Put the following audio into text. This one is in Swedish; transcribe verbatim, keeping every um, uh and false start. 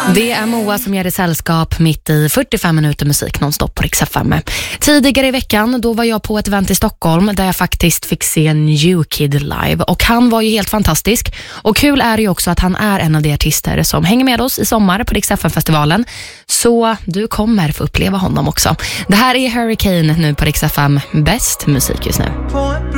Det är Moa som ger dig sällskap mitt i fyrtiofem minuter musik nonstop på Rix F M. Tidigare i veckan då var jag på ett event i Stockholm där jag faktiskt fick se New Kid live. Och han var ju helt fantastisk. Och kul är det ju också att han är en av de artister som hänger med oss i sommar på Rix F M-festivalen. Så du kommer få uppleva honom också. Det här är Hurricane nu på Rix F M. Bäst musik just nu.